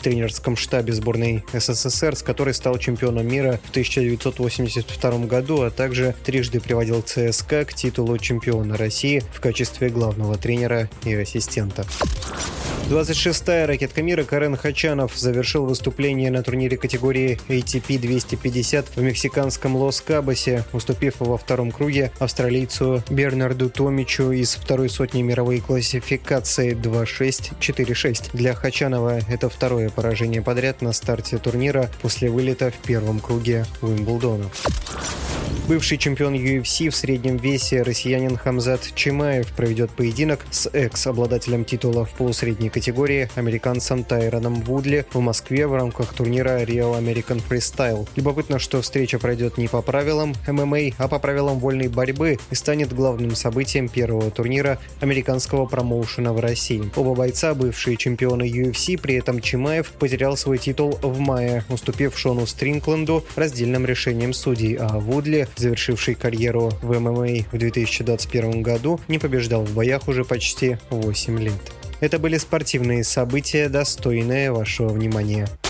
тренерском штабе сборной СССР, с которой стал чемпионом мира в 1982 году, а также трижды приводил ЦСКА к титулу чемпиона России в качестве главного тренера и ассистента. 26-я ракетка мира Карен Хачанов завершил выступление на турнире категории ATP 250 в мексиканском Лос-Кабосе, уступив во втором круге австралийцу Бернарду Томичу из второй сотни мировой классификации 2-6-4-6. Для Хачанова это второе поражение подряд на старте турнира после вылета в первом круге Уимблдона. Бывший чемпион UFC в среднем весе россиянин Хамзат Чимаев проведет поединок с экс-обладателем титула в полусредней категории американцем Тайроном Вудли в Москве в рамках турнира Real American Freestyle. Любопытно, что встреча пройдет не по правилам ММА, а по правилам вольной борьбы и станет главным событием первого турнира американского промоушена в России. Оба бойца – бывшие чемпионы UFC, при этом Чимаев потерял свой титул в мае, уступив Шону Стрингленду раздельным решением судей, а Вудли, завершивший карьеру в ММА в 2021 году, не побеждал в боях уже почти 8 лет. Это были спортивные события, достойные вашего внимания.